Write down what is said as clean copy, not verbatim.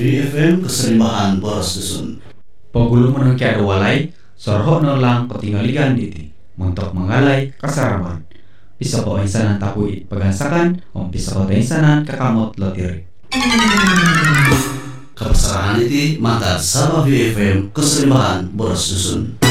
BFM Keserimbangan Boros Dusun. Pagulong mo ng kaya walay, sorho no lang katingaligan diti, muntok mangalay kasaraman. Pisa ko ay sanan tapuit pagansakan, o pisa ko ay sanan kakamot lotiri. Kapasarahan iti matad sa BFM Keserimbangan Boros Dusun.